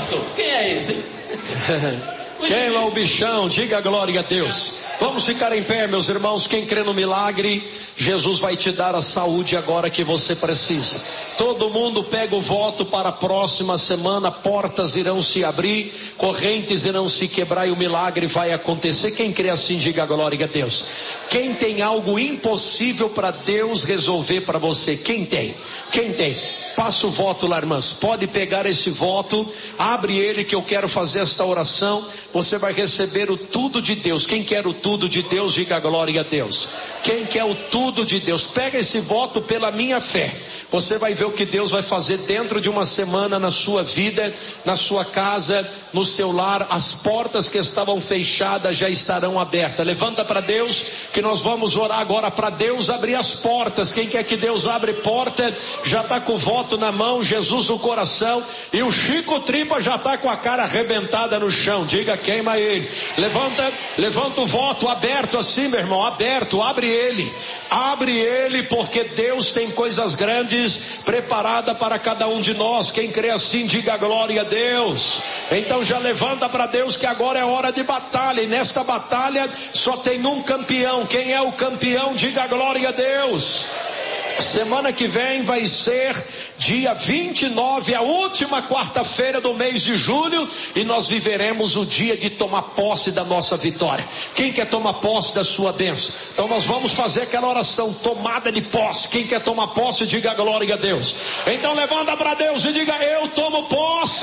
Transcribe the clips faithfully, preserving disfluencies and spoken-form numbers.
pastor? Quem é esse? Queima o bichão, diga glória a Deus. Vamos ficar em pé, meus irmãos. Quem crê no milagre, Jesus vai te dar a saúde agora que você precisa. Todo mundo pega o voto para a próxima semana. Portas irão se abrir, correntes irão se quebrar e o milagre vai acontecer. Quem crê assim, diga glória a Deus. Quem tem algo impossível para Deus resolver para você? Quem tem? Quem tem? Passa o voto lá, irmãs. Pode pegar esse voto, abre ele que eu quero fazer esta oração. Você vai receber o tudo de Deus. Quem quer o tudo de Deus, diga glória a Deus. Quem quer o tudo de Deus, pega esse voto pela minha fé. Você vai ver o que Deus vai fazer dentro de uma semana na sua vida, na sua casa, no seu lar. As portas que estavam fechadas já estarão abertas. Levanta para Deus que nós vamos orar agora para Deus abrir as portas. Quem quer que Deus abra porta, já está com o voto na mão, Jesus no coração, e o Chico Tripa já está com a cara arrebentada no chão. Diga, queima ele. Levanta, levanta o voto aberto assim, meu irmão, aberto, abre ele, abre ele, porque Deus tem coisas grandes preparadas para cada um de nós. Quem crê assim, diga glória a Deus. Então já levanta para Deus que agora é hora de batalha, e nesta batalha só tem um campeão. Quem é o campeão? Diga glória a Deus. Semana que vem vai ser dia vinte e nove, a última quarta-feira do mês de julho, e nós viveremos o dia de tomar posse da nossa vitória. Quem quer tomar posse da sua bênção? Então nós vamos fazer aquela oração, tomada de posse. Quem quer tomar posse, diga glória a Deus. Então levanta para Deus e diga, eu tomo posse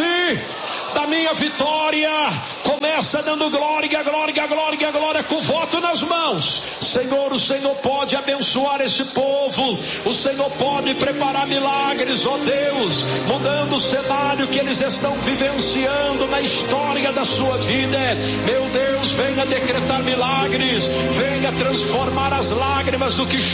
da minha vitória. Começa dando glória, glória, glória, glória, com o voto nas mãos. Senhor, o Senhor pode abençoar esse povo. O Senhor pode preparar milagres, ó Deus, mudando o cenário que eles estão vivenciando na história da sua vida. Meu Deus, venha decretar milagres, venha transformar as lágrimas do que